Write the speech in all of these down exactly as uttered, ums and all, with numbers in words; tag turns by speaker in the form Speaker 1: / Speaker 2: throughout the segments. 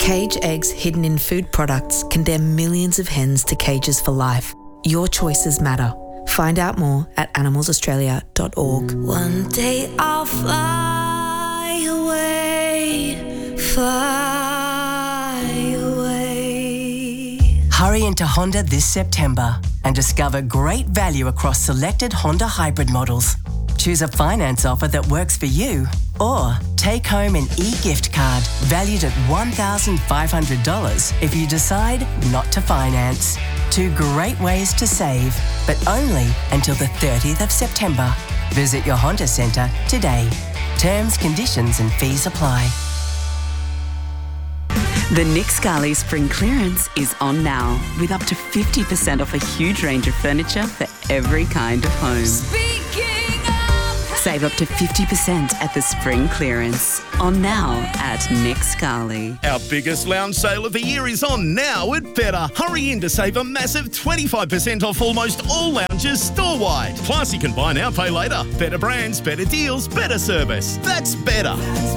Speaker 1: Cage eggs hidden in food products condemn millions of hens to cages for life. Your choices matter. Find out more at animals australia dot org.
Speaker 2: One day I'll fly away, fly away.
Speaker 3: Hurry into Honda this September and discover great value across selected Honda hybrid models. Choose a finance offer that works for you, or take home an e-gift card valued at one thousand five hundred dollars if you decide not to finance. Two great ways to save, but only until the thirtieth of September. Visit your Honda Centre today. Terms, conditions and fees apply.
Speaker 4: The Nick Scali Spring Clearance is on now, with up to fifty percent off a huge range of furniture for every kind of home.
Speaker 2: Speaking of...
Speaker 4: Save up to fifty percent at the Spring Clearance. On now at Nick Scali.
Speaker 5: Our biggest lounge sale of the year is on now at Better. Hurry in to save a massive twenty-five percent off almost all lounges store-wide. Plus, you can buy now, pay later. Better brands, better deals, better service. That's Better.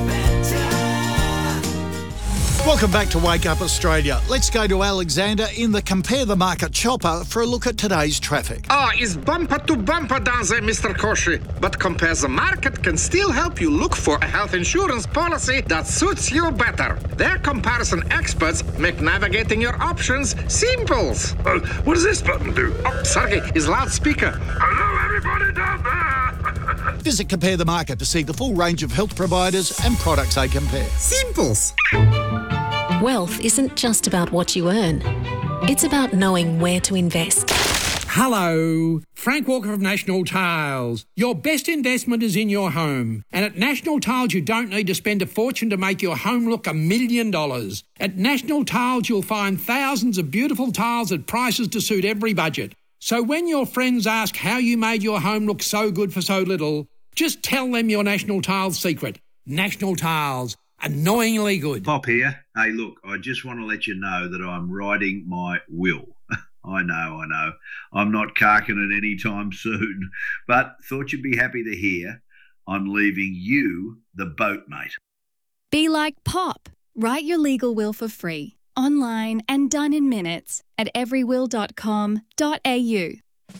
Speaker 6: Welcome back to Wake Up Australia. Let's go to Alexander in the Compare the Market chopper for a look at today's traffic.
Speaker 7: Ah, it's bumper to bumper down there, Mister Koshi. But Compare the Market can still help you look for a health insurance policy that suits you better. Their comparison experts make navigating your options simple.
Speaker 8: Uh, what does this button do?
Speaker 7: Oh, Sergey, his loudspeaker.
Speaker 8: Hello, everybody down there.
Speaker 6: Visit Compare the Market to see the full range of health providers and products they compare.
Speaker 7: Simples.
Speaker 9: Wealth isn't just about what you earn. It's about knowing where to invest.
Speaker 10: Hello, Frank Walker of National Tiles. Your best investment is in your home. And at National Tiles, you don't need to spend a fortune to make your home look a million dollars. At National Tiles, you'll find thousands of beautiful tiles at prices to suit every budget. So when your friends ask how you made your home look so good for so little, just tell them your National Tiles secret. National Tiles. Annoyingly good.
Speaker 11: Pop here. Hey, look, I just want to let you know that I'm writing my will. I know, I know. I'm not carking it anytime soon, but thought you'd be happy to hear I'm leaving you the boat, mate.
Speaker 12: Be like Pop. Write your legal will for free, online and done in minutes at every will dot com dot a u.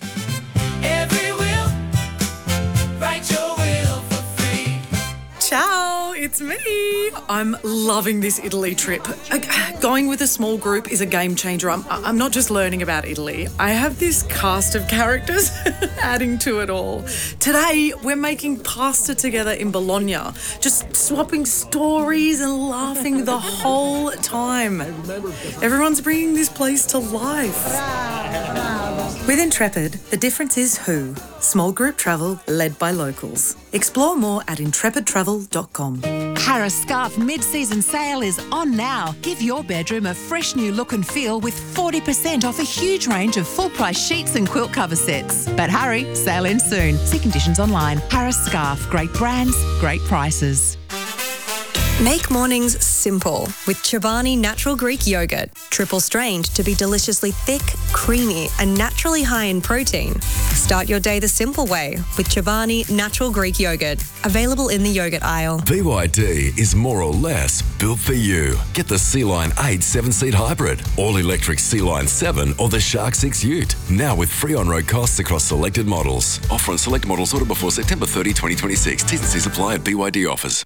Speaker 2: Every will, write your will for free.
Speaker 13: Ciao, it's me. I'm loving this Italy trip. Going with a small group is a game changer. I'm, I'm not just learning about Italy. I have this cast of characters adding to it all. Today, we're making pasta together in Bologna, just swapping stories and laughing the whole time. Everyone's bringing this place to life. With Intrepid, the difference is who. Small group travel led by locals. Explore more at intrepid travel dot com.
Speaker 14: Harris Scarf mid-season sale is on now. Give your bedroom a fresh new look and feel with forty percent off a huge range of full-price sheets and quilt cover sets. But hurry, sale ends soon. See conditions online. Harris Scarf, great brands, great prices.
Speaker 15: Make mornings simple with Chobani Natural Greek Yogurt. Triple strained to be deliciously thick, creamy and naturally high in protein. Start your day the simple way with Chobani Natural Greek Yogurt. Available in the yogurt aisle.
Speaker 16: B Y D is more or less built for you. Get the Sea-Line eight seven-seat hybrid, all-electric Sea-Line seven or the Shark six Ute. Now with free on-road costs across selected models. Offer on select models order before September thirtieth, twenty twenty-six. T's and C's apply at B Y D offers.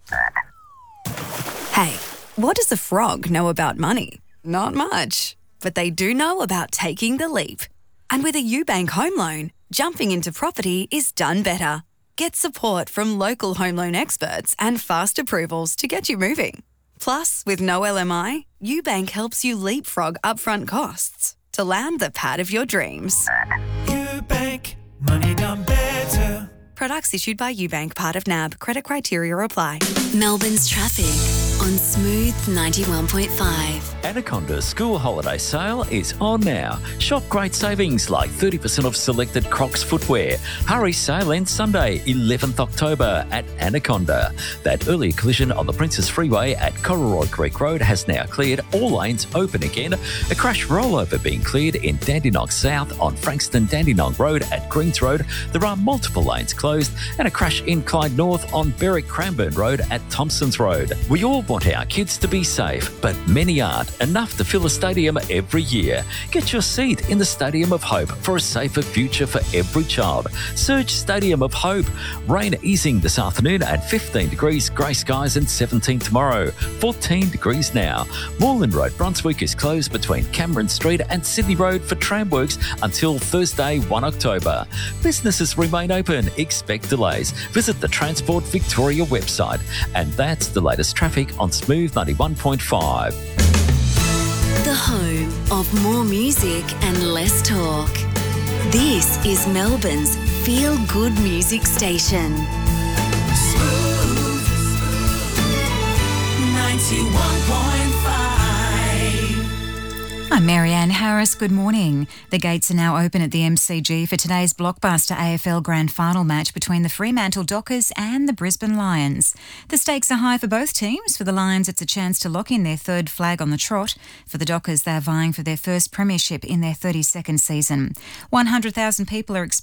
Speaker 17: Hey, what does a frog know about money? Not much. But they do know about taking the leap. And with a UBank home loan, jumping into property is done better. Get support from local home loan experts and fast approvals to get you moving. Plus, with no L M I, UBank helps you leapfrog upfront costs to land the pad of your dreams.
Speaker 2: UBank, money done better.
Speaker 17: Products issued by UBank, part of N A B. Credit criteria apply.
Speaker 18: Melbourne's traffic on Smooth ninety-one point five.
Speaker 19: Anaconda School Holiday Sale is on now. Shop great savings like thirty percent off selected Crocs footwear. Hurry, sale ends Sunday, eleventh October at Anaconda. That early collision on the Princess Freeway at Cororoy Creek Road has now cleared, all lanes open again. A crash rollover being cleared in Dandenong South on Frankston Dandenong Road at Greens Road. There are multiple lanes closed and a crash in Clyde North on Berwick Cranbourne Road at Thompson's Road. We all want our kids to be safe, but many aren't enough to fill a stadium every year. Get your seat in the Stadium of Hope for a safer future for every child. Search Stadium of Hope. Rain easing this afternoon at fifteen degrees, grey skies and seventeen tomorrow, fourteen degrees now. Moreland Road, Brunswick is closed between Cameron Street and Sydney Road for tramworks until Thursday, the first of October. Businesses remain open. Expect delays. Visit the Transport Victoria website. And that's the latest traffic on Smooth ninety-one point five.
Speaker 18: The home of more music and less talk. This is Melbourne's Feel Good Music Station.
Speaker 2: Smooth ninety-one point five.
Speaker 20: I'm Marianne Harris. Good morning. The gates are now open at the M C G for today's blockbuster A F L Grand Final match between the Fremantle Dockers and the Brisbane Lions. The stakes are high for both teams. For the Lions, it's a chance to lock in their third flag on the trot. For the Dockers, they're vying for their first premiership in their thirty-second season. one hundred thousand people are expected